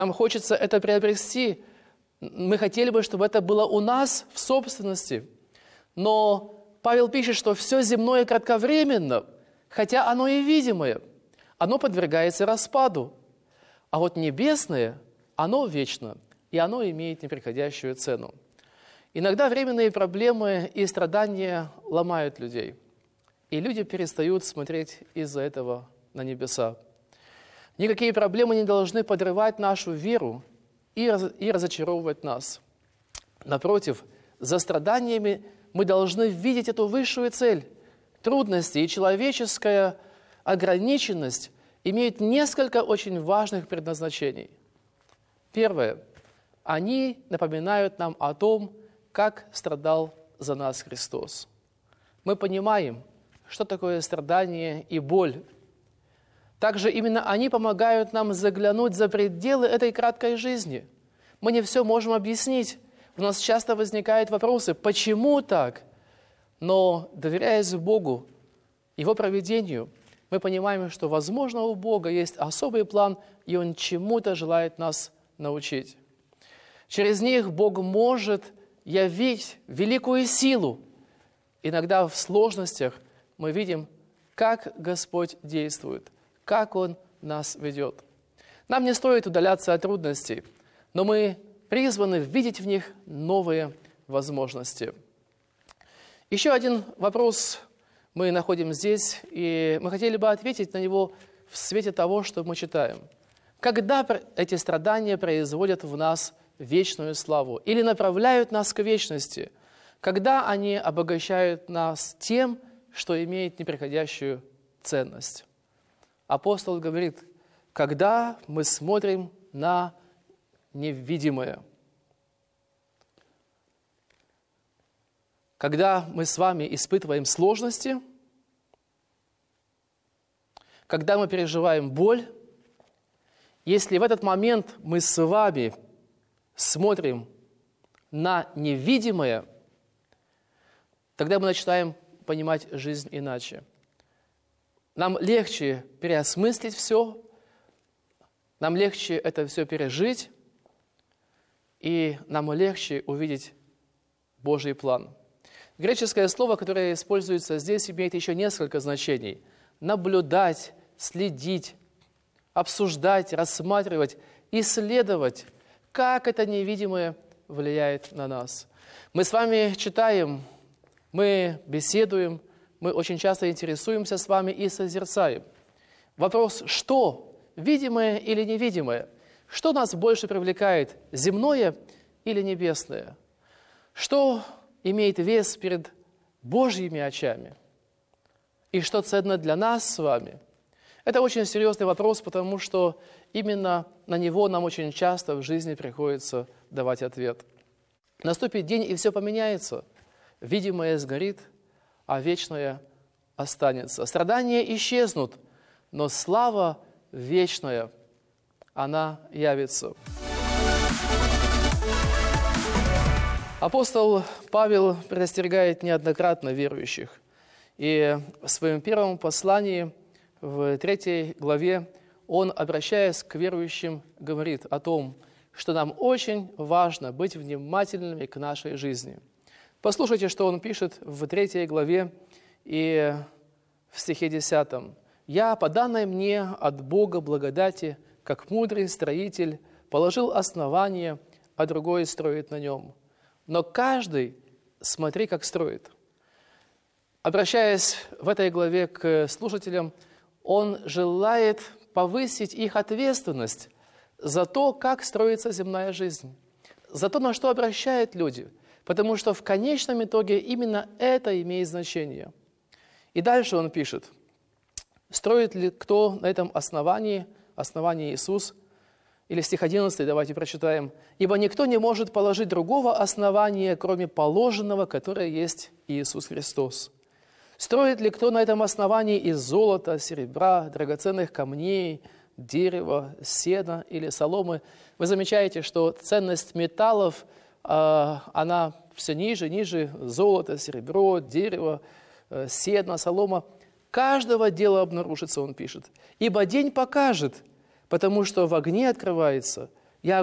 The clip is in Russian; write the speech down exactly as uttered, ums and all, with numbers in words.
нам хочется это приобрести, мы хотели бы, чтобы это было у нас в собственности. Но Павел пишет, что все земное кратковременно, хотя оно и видимое, оно подвергается распаду. А вот небесное, оно вечно, и оно имеет неприходящую цену. Иногда временные проблемы и страдания ломают людей, и люди перестают смотреть из-за этого на небеса. Никакие проблемы не должны подрывать нашу веру и, раз, и разочаровывать нас. Напротив, за страданиями мы должны видеть эту высшую цель. Трудности и человеческая ограниченность имеют несколько очень важных предназначений. Первое. Они напоминают нам о том, как страдал за нас Христос. Мы понимаем, что такое страдание и боль. Также именно они помогают нам заглянуть за пределы этой краткой жизни. Мы не все можем объяснить. У нас часто возникают вопросы, почему так? Но, доверяясь Богу, Его провидению, мы понимаем, что, возможно, у Бога есть особый план, и Он чему-то желает нас научить. Через них Бог может явить великую силу. Иногда в сложностях мы видим, как Господь действует, как Он нас ведет. Нам не стоит удаляться от трудностей, но мы призваны видеть в них новые возможности. Еще один вопрос мы находим здесь, и мы хотели бы ответить на него в свете того, что мы читаем. Когда эти страдания производят в нас вечную славу или направляют нас к вечности? Когда они обогащают нас тем, что имеет неприходящую ценность? Апостол говорит, когда мы смотрим на невидимое. Когда мы с вами испытываем сложности, когда мы переживаем боль, если в этот момент мы с вами смотрим на невидимое, тогда мы начинаем понимать жизнь иначе. Нам легче переосмыслить все, нам легче это все пережить, и нам легче увидеть Божий план. Греческое слово, которое используется здесь, имеет еще несколько значений. Наблюдать, следить, обсуждать, рассматривать, исследовать, как это невидимое влияет на нас. Мы с вами читаем, мы беседуем, мы очень часто интересуемся с вами и созерцаем. Вопрос, что? Видимое или невидимое? Что нас больше привлекает, земное или небесное? Что имеет вес перед Божьими очами? И что ценно для нас с вами? Это очень серьезный вопрос, потому что именно на него нам очень часто в жизни приходится давать ответ. Наступит день, и все поменяется. Видимое сгорит, а вечное останется. Страдания исчезнут, но слава вечная, она явится. Апостол Павел предостерегает неоднократно верующих. И в своем первом послании, в третьей главе, он, обращаясь к верующим, говорит о том, что нам очень важно быть внимательными к нашей жизни. Послушайте, что он пишет в третьей главе и в стихе десятом. «Я, по данной мне от Бога благодати, как мудрый строитель, положил основание, а другой строит на нем. Но каждый смотри, как строит». Обращаясь в этой главе к слушателям, он желает повысить их ответственность за то, как строится земная жизнь, за то, на что обращают люди, потому что в конечном итоге именно это имеет значение. И дальше он пишет, строит ли кто на этом основании, основании Иисус, или стих одиннадцатый, давайте прочитаем, «Ибо никто не может положить другого основания, кроме положенного, которое есть Иисус Христос. Строит ли кто на этом основании из золота, серебра, драгоценных камней, дерева, сена или соломы?» Вы замечаете, что ценность металлов, она все ниже, ниже, золото, серебро, дерево, сено, солома. Каждого дела обнаружится, он пишет. «Ибо день покажет, потому что в огне открывается,